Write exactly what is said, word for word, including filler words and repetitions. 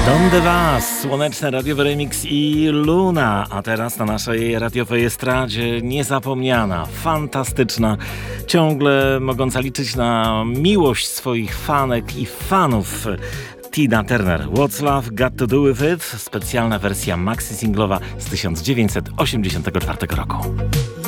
Tom DeVas, słoneczny radiowy remix i Luna, a teraz na naszej radiowej estradzie niezapomniana, fantastyczna, ciągle mogąca liczyć na miłość swoich fanek i fanów Tina Turner. What's Love Got to Do With It? Specjalna wersja maxi singlowa z tysiąc dziewięćset osiemdziesiątego czwartego roku.